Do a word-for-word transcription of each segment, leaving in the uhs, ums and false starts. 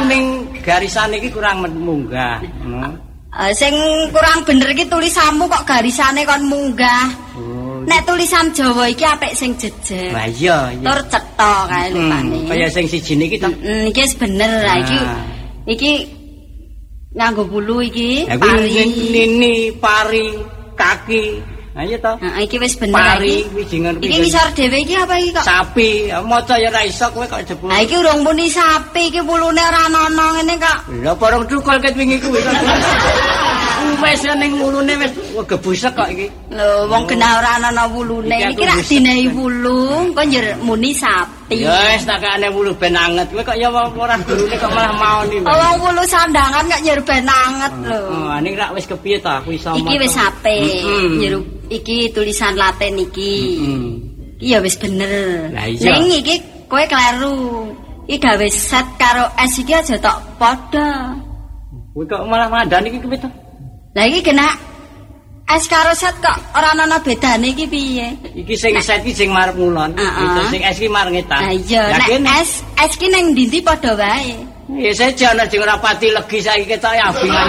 ning garisan iki kurang munggah. Uh, sing kurang bener iki tulisanmu kok garisane kon munggah. Oh. Nek tulisan Jawa iki apik sing jejeg. Lah iya, iya. Tur cetha kae lupane. Kaya sing siji niki to. Heeh, iki wis bener lah iki. Iki nganggo bulu iki, pari. Nini, pari, kaki. Ayo to. Heeh, iki wis bener pari, wijingan iki. Iki ngisor dhewe iki apa iki kok? Sapi. Maca ya ora iso kowe kok jebul. Lah iki urung muni sapi, iki pulune ora ana ngene kok. Lah bareng cukul ket wingi kuwi. Wis ning mulune wis gebusek kok iki. Lho, wong genah ora ana wulune. Iki rak dinehi wulu, kok njer muni sapi. Ya wis tak kene wulu ben anget. Kowe kok ya ora gurune kok malah maoni. Wong wulu sandangan kok njer ben anget lho. Oh, ning rak wis kepiye ta aku iso. Iki wis apik. Njer iki tulisan Latin iki. Heeh. Iki ya wis bener. Ning iki kowe kleru. Iki gawe set karo es iki aja tok padha. Kowe kok malah mandani iki kepiye to? Lah iki kena es karo set kok ora ana bedane iki piye? Iki sing set iki sing marep ngulon, itu sing es iki marep ngetan. Lah iya, nek es es ki ning ndi-ndi padha wae. Ya seja ana sing ora pati legi saiki ketok abingan.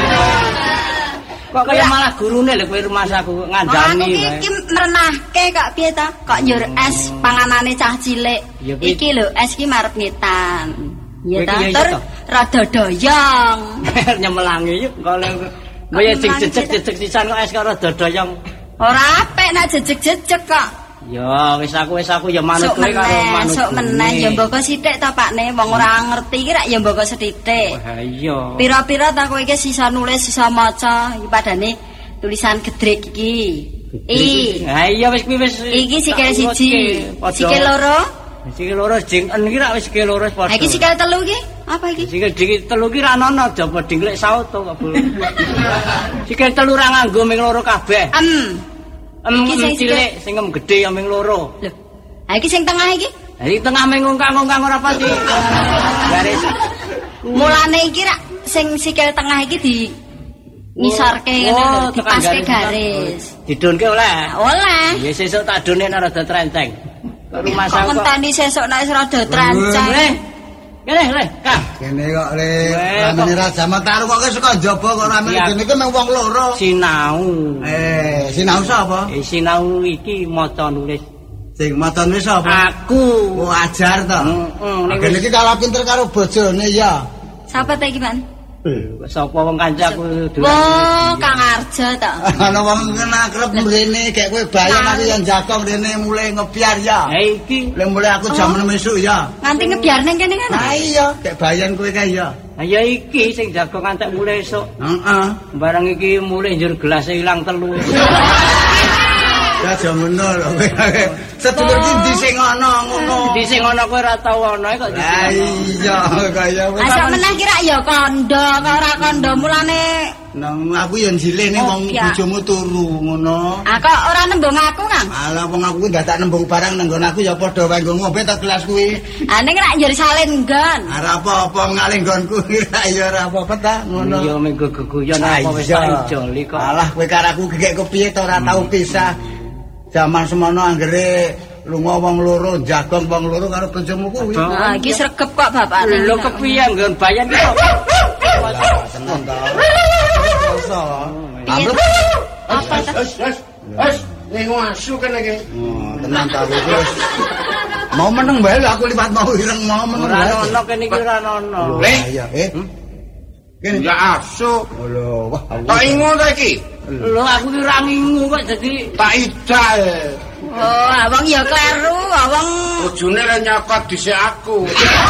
Kok kaya malah gurune lho kowe rumah saku ngandani wae. Aku iki merenahke kok piye to? Kok njur es panganane cah cilik. Iki lho es ki marep ngetan. Ya ta, tur rada doyong. Nyemelangi yuk kalau kaya sing jejeg-jejeg sisan kok es karo dodoyong. Ora apik nek jejeg-jejeg kok. Ya wis aku wis aku ya manut kowe karo manut. Sok meneh ya mboko sithik to Pakne, wong ora ngerti iki rak ya mboko sithik. Ha iya. Pira-pira ta kowe iki sisa nulis sisa maca iki padane tulisan gedrek iki. I. Ha iya wis kuwi wis. Iki sikil siji. Sikil loro. Sikil loro jeng-en iki rak wis sikil loro padha. Iki sikil telu iki. Apa iki? Sikil dikit telu ki ra ono jaba dinglek sauto kok. Sikil telu ra nganggo ming loro kabeh. Em. Em cilik sing em gedhe ya ming loro. Lho. Ha iki sing tengah iki? Ha iki tengah ming ngungkang-ngungkang ora pati. Garis. Mulane iki rak sing sikil tengah iki di ngisorke ngene lho, dipaske garis. Didonke oleh. Oleh. Ya sesuk tak done nek rada trenceng. Rumah saya kok. Ngenteni sesuk nek rada trenceng. Kene, Le, Kang. Kene kok, Le. Ramene Raja Mataru kok suka njaba kok ramene dene iki mung wong loro. Sinau. Eh, sinau sapa? Eh, sinau iki maca nulis. Sing maca nulis sapa? Aku. Oh, ajar to. Heeh. Kene iki kalah pinter karo bojone ya. Sapa ta iki, Pak? Sapa wong kancaku dolan. Oh, Kang Arjo to. Ana wong kena krep mrene gek kowe bayan aku yang jagong rene mulai ngebiar ya. Ha iki lek mulai aku jam enam esuk ya. Nganti ngebiar ning kene kan? Ha iya, gek bayan kowe kae ya. Ha ya iki sing jagong ngantek mulai esuk. Heeh. Barang iki mulai njur gelas ilang telu. Ya jamono lho. Sedulur ki ndi sing ana ngono. Ndi sing ana kowe ora tau ana kok. Ha iya kaya wis. Asa meneh kira ya kandha kok ora kandha mulane. Nang aku ya njilene wong bojomu turu ngono. Ah kok ora nembung aku, Kang? Alah wong aku ndak tak nembung barang nang nggon aku ya padha wae nggo ngombe ta gelas kuwi. Ah ning rak njur salin nggon. Ora apa-apa ngalih nggonku ya ora apa-apa ta ngono. Iya menggo geguyon apa wis tak joli kok. Alah kowe karo aku gegek kepiye to ora tau pisah. Zaman semono anggere lunga wong loro jagong wong loro karo bojomu kuwi. Ah iki sregep kok bapakne. Lho kepiye nggon bayan iki kok. Seneng to. Iso. Apa ta? Wes, ning asu kene iki. Oh, tenan ta wis. Mau meneng bae lho aku liwat mau ireng mau meneng. Ora ono kene iki ora ono. Lah iya, eh. Kene ya asu. Lho, wah. Tak ingu ta iki? Lho aku ki ora ngingu kok dadi tak idal. Oh, abang ya kleru, abang. Bojone le nyokot dhisik aku.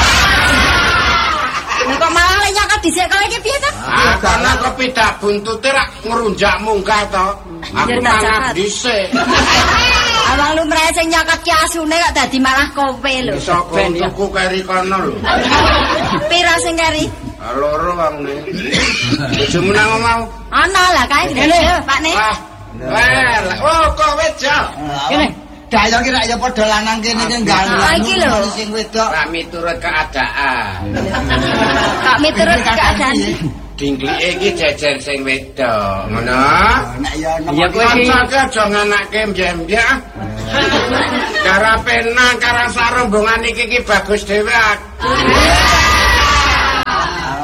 Nek kok malah le nyokot dhisik kowe iki piye to? Ah, karena kepidak buntute rak ngrunjak munggah to. Aku mangkat dhisik. Abang lumrah sing nyokot ki asune kok dadi malah kowe lho. Saka tuku keri kono lho. Pira sing keri? Loro wong ne. Bojomu nang omah. Ana lah kae ngene, Pakne. Wah. Well, oh kowe jal. Kene. Dayo ki rak ya padha lanang kene ki ganggu sing wedok. Rak miturut keadaan. Kak miturut keadaan. Dinglike iki jejer sing wedok, ngono. Nek ya ya kowe iki aja nganake mbyak-mbyak. Karape nang karang sarombongan iki iki bagus dhewe aku.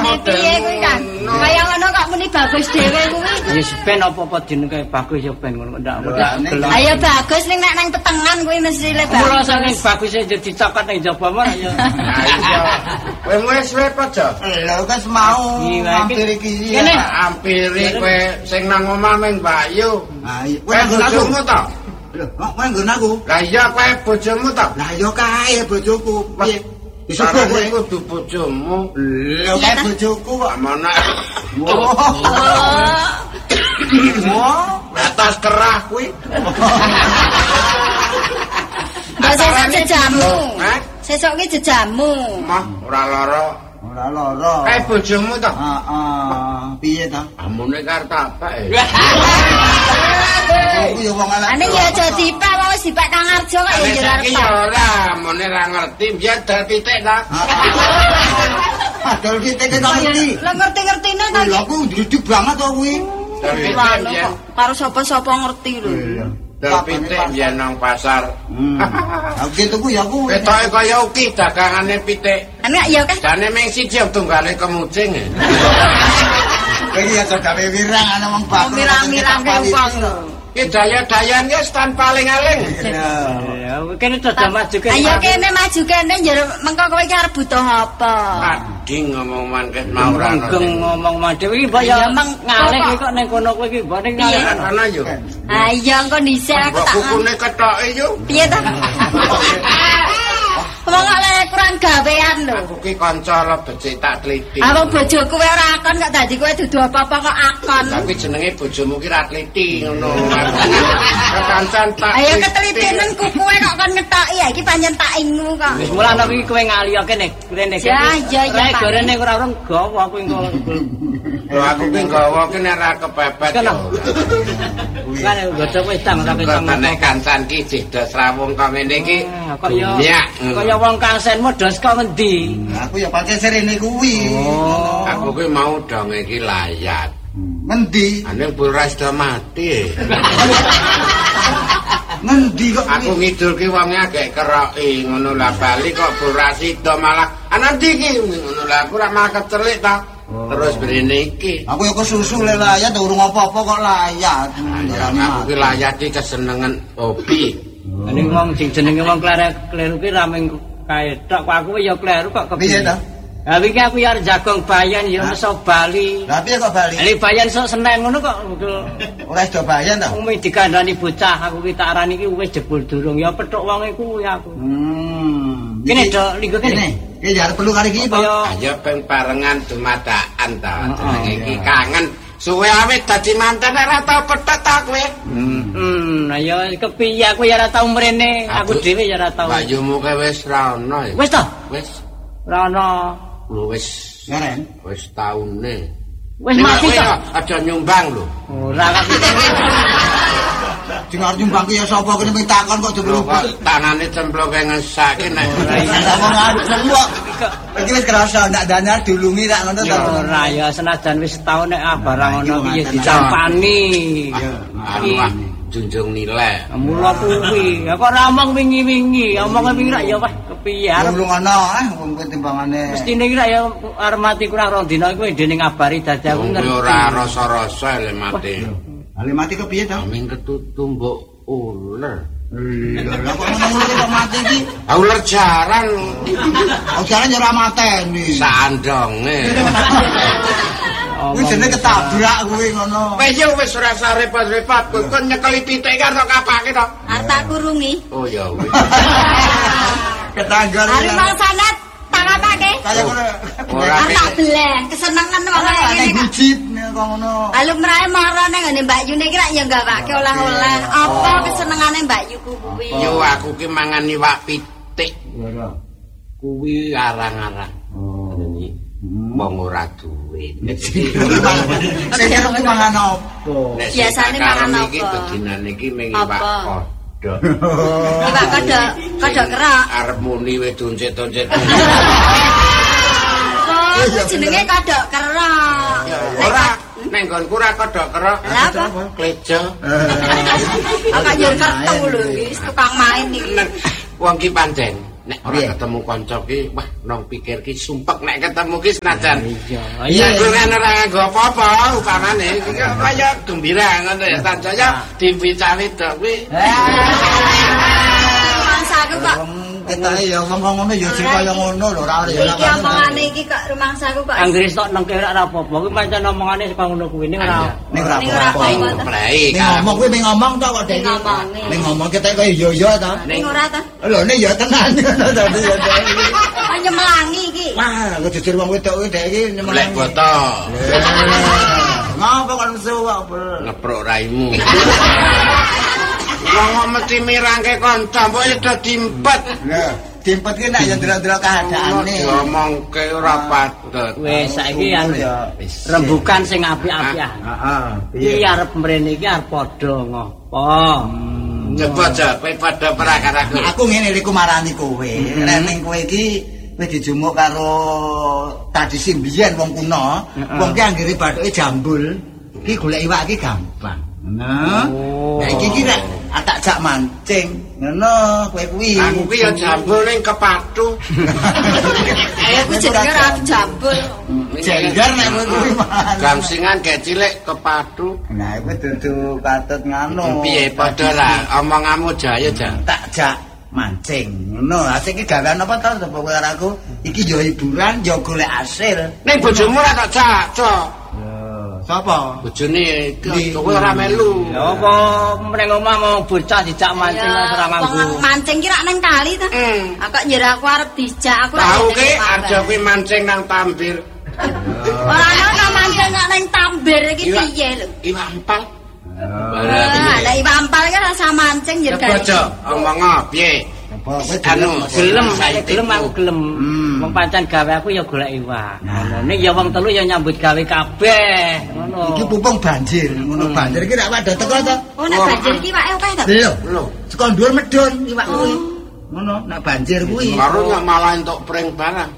piye kuwi kan. Kaya ngono kok muni bagus dhewe kuwi. Ya ben apa-apa dineke bagus ya ben ngono ndak ndak. Ayo bagus ning nek nang petengan kuwi mesti le bagus. Mula saking bagus e dicokot ning jaba mah ya. Kowe wis wis aja. Lha wis mau hampir iki. Kene hampiri kowe sing nang omah meng Mbak Yu. Ha iya. Kowe bojomu to? Lho, kok kowe nggon aku? Lah iya kowe bojomu to? Lah ya kae bojoku. Piye? Iso Kowe kowe kudu bojomu. Lho kae bojoku kok. Mana? Wah. Atas kerah kuwi. Mbak sesuk jejamu. Hah? Sesuk ki jejamu. Mah ora lara. Ora lara. Kae bojomu to? Heeh. Piye to? Amune karep apa e? Aku ya wong ala. Ane ya aja dipak wis dipak Kang Arjo kok ya Nek jelar iki ya ora, amune ra ngerti, biar dal pitik ta. Adol pitik kok ngerti. Lah ngerti-ngertine ta Lha aku ndredeg banget to kuwi. Dal pitik Wano biyen. kok karo sapa-sapa ngerti lho. Dal pitik biyen nang pasar. Aku tuku ya aku. Ketoke kaya uki dagangane pitik. Ane ya kan. Jane ming siji tunggale kemucing. Iki ya gawe wirang ana wong bakul. Mirang-mirang ke wong lho. Ki daya-dayan wis tan paling-aling. ya kene dadah maju kene. Ayo kene maju kene njero mengko kowe iki arep butuh apa? Ading ngomong mangket mau ora ono. Geng ngomong mah dhewe iki mbok ya ngalih kowe kok ning kono kowe iki mbok ning ngalih. Ana yo. Ha iya engko dhisik aku tak. Kukune ketoke yo. Piye ta? Wong oleh kurang gawean lho. Aku ki kanca lo becik tak tliti. Aku bojoku kowe ora akon kok dadi kowe dudu apa-apa kok akon. Tapi jenenge bojomu ki ra tliti ngono. Kancan tak. Ayo ketelitinan kukuwe kok kon ngetoki ya iki pancen tak ingu kok. Wis mulane iki kowe ngaliyo kene kene kene. Ya ya ya. Nek gorene ora orang gawa kowe engko. Lho aku ki nggawa ki nek ra kepepet. Kena. Kan godhok wis tang ora ketang. Nek kancan ki jeda srawung kok ngene iki. Kaya kaya wong kansen modus kok ngendi? Aku ya pancen serene kuwi. Oh. Aku ki mau donge iki layat. Ngendi? Ane buras do mati. Ngendi kok Aku ngidul ki wonge agek keroki ngono lah bali kok buras do malah ana ndi ki ngono lah aku ora malah kecelik ta. Terus brene iki. Aku ya kesusu le layat urung apa-apa kok layat. Aku ki layat ki kesenengan hobi. Ning wong sing jenenge wong kleru ki rameng kae tok kok aku ya kleru kok Piye kepiye. to? Ha iki aku ya jagong bayan ya meso Bali. Lah piye kok Bali? Ali bayan sok Senen ngono kok. Ora do bayan to? Umi dikandani bocah aku ki tak arani iki wis jebul durung ya petuk wonge kuwi aku. Hmm. Kene do linggo kene. Iki jar perlu kali iki, Pak. Ayo peng parengan dumadakan ta. Jenenge iki kangen. Suwe awet dadi manten ora tau petet ta kowe. Hmm, ayo kepiye aku ya ora tau mrene, aku dhewe ya ora tau. Bayumu ke wis ra ono ya. Wis to? Wis. Ora ono. Lho wis. Ngaren. Wis taune. Wis mati to? Aja nyumbang lho. Ora aku. Sing arep nyumbang ki ya sapa kene ping takon kok dilupa. Tangane cemplok ngesake nek. Wong arep kok. Iki wis kerasa ndak danyar dulungi tak ngono to. Ora ya senajan wis setahun nek ah barang ngono piye dicampani. Anu ah junjung nilai. Mula kuwi, aku ora omong wingi-wingi, omong wingi rak ya wah kepiye arep. Urung ana eh wong kuwi timbangane. Mestine iki rak ya arep mati kurang rong dina kuwi dene ngabari dadi aku ngerti. Ora rasa-rasa le mati. Ale mati kepiye to? Amin ketutu mbok uler. Lah kok ngono kok mati iki? Ah uler jarang. Oh jarang ya ora mateni. Sandonge. Kuwi jenenge ketabrak kuwi ngono. Wis yo wis ora usah repot-repot, kok nyekeli pitik karo kapake to. Arep tak kurungi. Oh ya wis. Ketanggal. Arep mau sanad tak apake? Kaya ngono. Ora Arep tak beleh, kesenengan wong Nek ngene kok. gujib nek kok ngono. Lalu merae marah nang ngene Mbak Yu niki rak ya gawake oleh-oleh. Apa kesenengane Mbak Yu kuwi? Yo aku ki mangan iwak pitik. Kuwi arang-arang. Oh. Wong ora duwe. Sing aku mangan apa? Biasane mangan apa? Iki bedinane iki ming iwak kodhok. Iwak kodhok, kodhok kerak. Arep muni wis doncet-doncet. Oh, jenenge kodhok kerak. Ora nek nggonku ora kodhok kerak. Lah apa? Klejo. Aku yo kertu lho iki tukang main iki. Wong ki pancen nek ora ketemu kanca ki wah nang pikir ki sumpek nek ketemu ki senajan iya iya ora nggo apa-apa upamane iki kaya gembira ngono ya sancaya dipicawi tok kuwi rumangsaku kok kita ya ngomong ngono ya sing kaya ngono lho ora ya iki omongane iki kok rumangsaku kok Anggris tok nang kira ora apa-apa kuwi pancen omongane saka ngono kuwi ning ora ning ora apa-apa play ning ngomong kuwi ning ngomong tok kok dek ning ngomong kita kaya yo yo ta ning ora ta lho ning ya tenan dadi yo nyemelangi iki wah kok jujur wong wedok kuwi dek iki nyemelangi foto ngapa kon suwak ngeprok raimu wong mesti mirangke kanca mbok ya do dimpet lha dimpet ki nek ya ndelok-ndelok keadaane ngomongke ora patut wis saiki anu rembukan sing apik-apik heeh iki arep mrene iki arep padha ngopo coba aja kowe padha prakaraku aku ngene iku marani kowe nek kowe iki wis dijumuk karo tradisi mbiyen wong kuno wong ki anggere bathuke jambul iki golek iwak iki gampang nah nah iki ki nek tak jak mancing ngono kowe kuwi aku ki ya jambul ning kepathu aku jenenge ora jambul jenggar nek kowe kuwi gamsingan gek cilik kepathu nah iku dudu katut nganu piye padha lah omonganmu jaya jan tak jak mancing ngono asik iki gawean apa to sapa kowe karo aku iki ya hiburan ya golek hasil ning bojomu ora tak jak cok sapa bojone kowe ora melu ya apa meneng omah mau bocah dijak mancing ora nganggo mancing ki rak nang kali ta kok njer aku arep dijak aku tahu ki ada kuwi mancing nang Tambir ora ana mancing nang Tambir iki piye lho iwak empal Lah iwak ampal kan rasa mancing njer kan. Coba omong piye? Anu gelem saya gelem aku gelem. Wong pancen gawe aku ya golek iwak. Ngono. Ning ya wong telu ya nyambut gawe kabeh. Ngono. Iki pupung banjir, ngono banjir iki rak padha teko to. Oh nek banjir iki iwake akeh to? Lho, lho. Saka dhuwur medhun iwak kuwi. Ngono, nek banjir kuwi. Karo nggak malah entuk pring barang.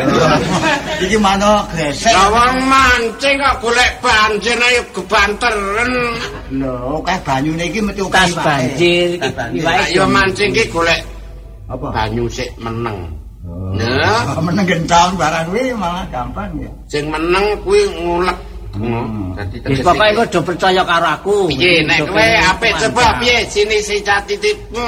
Iki mana gresek. Lah wong mancing kok golek banjir ayo gebanteren. Lho, akeh banyune iki mesti kas banjir iki iwake yo mancing iki golek apa? Banyu sik meneng. Nah, meneng gentong barang kuwi malah gampang ya. Sing meneng kuwi ngulek. Dadi wis pokoke engko do percaya karo aku. Piye nek kowe apik coba piye sini si catitipmu.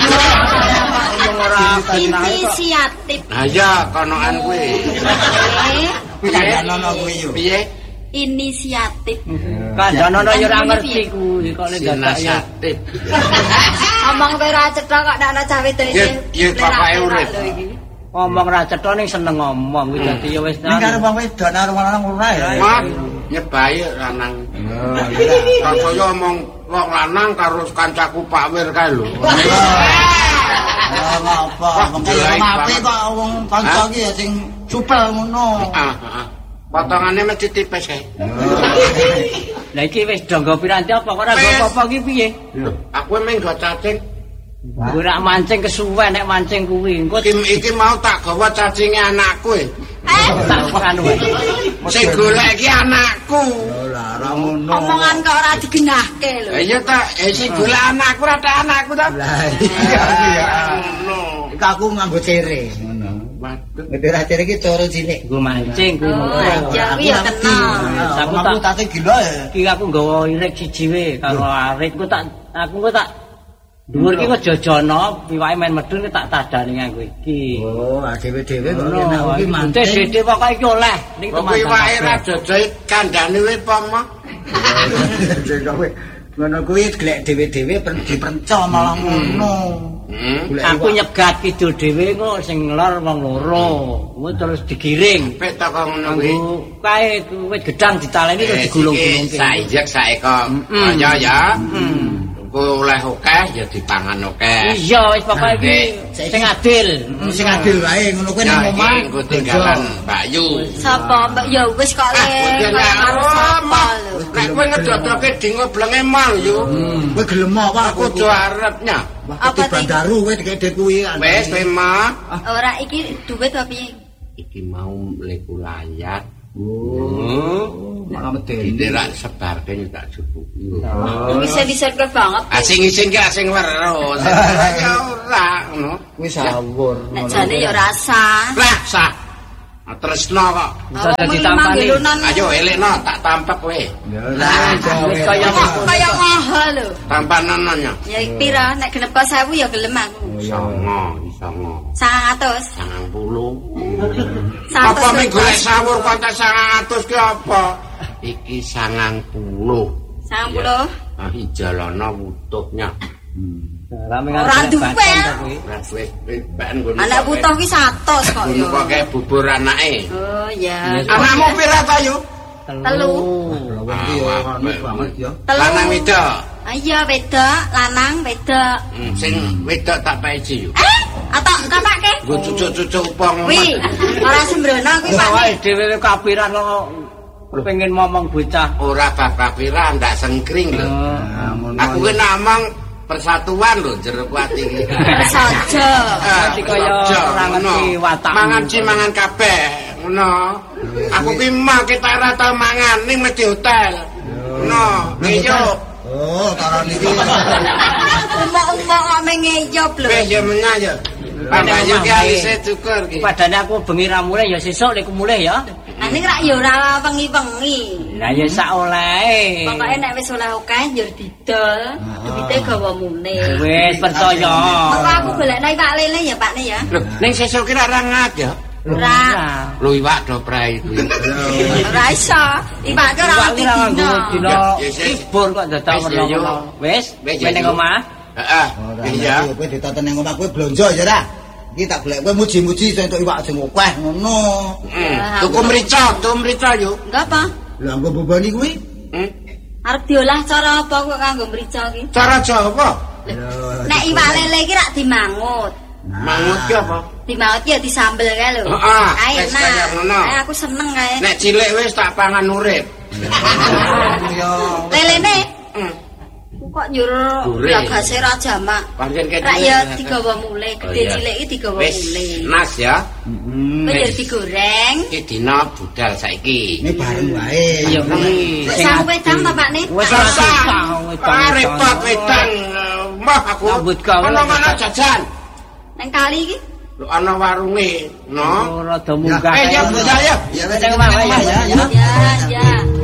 Ora inisiatif. Ha ya konoan kuwi. Kandhanono kuwi yo. Piye? Inisiatif. Kandhanono yo ora ngerti kuwi kok nek dadak ya. Omong kowe ora cetha kok nek ana cah wedok iki. Ya bapake urip. Ngomong ra cetha ning seneng ngomong kuwi dadi ya wis. Ning karo wong wedok karo lanang ora ya. Nyebai lanang. Kok saya omong wong lanang karo kancaku Pak Wir kae lho. Ora apa, mengko mape kok wong kanca iki ya sing supel ngono. Heeh, heeh. Potongane mesti tipis kae. Lah iki wis donggo piranti apa kok ora apa-apa iki piye? Aku meng go cacing. Ora mancing kesuwen nek mancing kuwi. Engko iki mau tak gawa cacinge anakku e. Eh, tak anu. Sing golek iki anakku. Ora ora ngono. Omongan kok ora digenahke lho. Lah iya ta, eh sing golek anakku ora tak anakku ta. Lah iya iya. Ngono. Iki aku nganggo cere ngono. Waduh. Ngetera cere iki coro cilik. Nggo mancing kuwi. Ya kuwi ya kenal. Aku tak tate gila ya. Iki aku nggawa irik siji wae karo arit ku tak aku ku tak dhuwur iki kok jojono piwake men medhun tak tadani nganggo iki. Oh, dhewe-dhewe kok Ngono, enak iki mantes. Dhewe pokoke iki oleh ning Kok piwake ra jojoe kandhane wae pomo. Ngono kuwi glek dhewe-dhewe dipenco malah ngono. Aku nyegat kidul dhewe kok sing lor wong loro. Kuwi terus digiring. Pek tak ngono kuwi. Kae wit gedang ditaleni terus digulung-gulungke. Saijek saeka. Ya ya. Engko oleh akeh ya dipangan akeh. Iya wis pokoke iki sing adil. Sing adil wae ngono kuwi nang omah. Engko tinggalan Mbak Yu. Sapa Mbak ya wis kok le karo sapa lho. Nek kowe ngedodoke dingo blenge mal yo. Kowe gelem apa Aku do arepnya. Apa bandaru kowe dikek kuwi. Wes kowe mah. Ora iki duit apa piye? Iki mau mlebu layar. Oh. Malah medeni. Tidak sebarke tak cukup. Bisa-bisa ke banget. Asing isin ki asing weruh. Ya ora ngono. Kuwi sawur. Nek jane ya rasa. Lah sah. Tresno kok. Bisa dadi tampani. Ayo elekno tak tampek kowe. Lah Wis kaya kaya ngoho lho. Tampanannya. Ya pira nek genep sewu ya gelem aku. Songo, songo. seratus. Sangang puluh. Seratus Apa ming golek sawur kok tak sangang atus ki apa? Iki sangang puluh. Sangang puluh. Ah ijalono wutuhnya. Ora duwe. Ora duwe ben ngono. Anak butuh ki seratus kok Ngono yo. kok kayak bubur anake. Oh ya. Anakmu pira ta yo? Telu. Wong iki ya anu banget ya. Telu. Lanang wedok. Ah iya wedok, lanang wedok. Hmm, sing wedok tak paiji yo. Eh, atok kapake. Nggo cucuk-cucuk upang. Wi, ora sembrono kuwi Pak. Awake dhewe kapiran kok pengen ngomong bocah. Ora bab kapiran ndak sengkring lho. Aku ki namang persatuan lho jero ati iki. Saja. Dadi kaya ora ngerti watak. Mangan ci mangan kabeh, ngono. Aku ki mah kita ora tau mangan ning mesti hotel. Ngono, ngeyo. Oh, karo niki. Umok-umok kok mengeyop lho. Wis yo menyang yo. Pambayu ki alise cukur ki. Padane aku bengi ra mulih ya sesuk lek mulih ya. Nah ning rak yo ora wengi-wengi. Lah ya sak olehe. Pokoke nek wis oleh akeh yo didol, duwite gawa mune. Wis percaya. Kok aku golekno iwak lele ya Pakne ya. Lho, ning sesuk ki ra rangat ya. Ora. Lho iwak do prai kuwi. Ora iso. Iwak ki ora ngerti dino. Dino libur kok dadak ngono. Wis, wis ning omah. Heeh. Iya. Kowe ditoten ning omah kowe blonjo ya ra. Iki tak golek kowe muji-muji sing entuk iwak sing akeh ngono. Tuku mrica, tuku mrica yo. Enggak apa? Lha anggo boboni kuwi? Hmm? Arep diolah cara apa kok kanggo mrica ki? Cara Jawa. Nek iwak lele ki rak dimangut. Mangut ki apa? Dimangut ya disambel kae lho. Heeh, Ae wis kaya ngono. Ae aku seneng kae. Nek cilik wis tak pangan urip. Yo. Lelene Hmm. kok nyuruh Gurih. blagase ra jamak. Pancen kene. Rak ya digawa mule, gede cilik iki digawa Wis mule. nas ya. Kok ya digoreng. Iki dina budal saiki. Ini bareng wae. Iya kuwi. Sang wedang ta Pakne? Wis Ora ora sah. sah. Ah, repot wedang. Mah aku. Sambut gawe. Ana mana jajan? Nang kali iki. Lho ana warunge, no. Rada munggah. Eh, ya, ya, ya. Ya wis Ning omah wae ya. Ya, ya.